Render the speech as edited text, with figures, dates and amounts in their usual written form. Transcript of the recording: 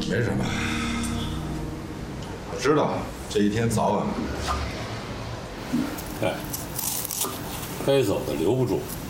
没什么，我知道这一天早晚。 哎，该走的留不住，